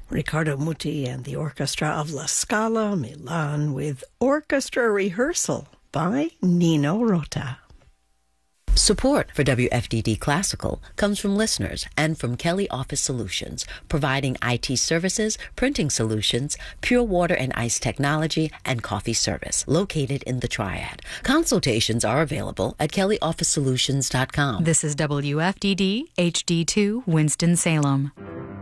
Riccardo Muti and the orchestra of La Scala, Milan, with orchestra rehearsal by Nino Rota. Support for WFDD Classical comes from listeners and from Kelly Office Solutions, providing IT services, printing solutions, pure water and ice technology, and coffee service, located in the Triad. Consultations are available at kellyofficesolutions.com. This is WFDD HD2 Winston-Salem.